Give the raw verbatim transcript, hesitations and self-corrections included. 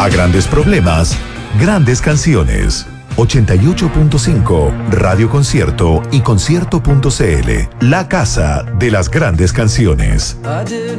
A grandes problemas, grandes canciones. ochenta y ocho punto cinco Radio Concierto y concierto punto c l, la casa de las grandes canciones.